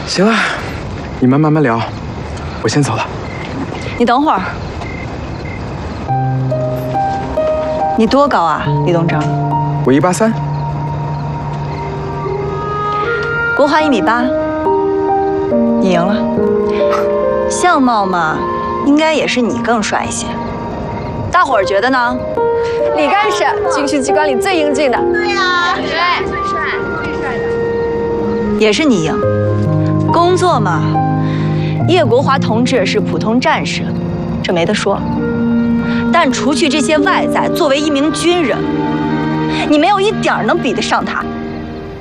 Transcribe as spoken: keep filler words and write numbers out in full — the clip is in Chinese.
行了，你们慢慢聊，我先走了。 你等会儿，你多高啊，李东征？ 我一八三。 国华一米八，你赢了。相貌嘛，应该也是你更帅一些。大伙儿觉得呢？ 李干事，军事机关里最英俊的。 对呀，对， 最帅，最帅的。 也是你赢。工作嘛，叶国华同志是普通战士，这没得说。但除去这些外在，作为一名军人，你没有一点能比得上他。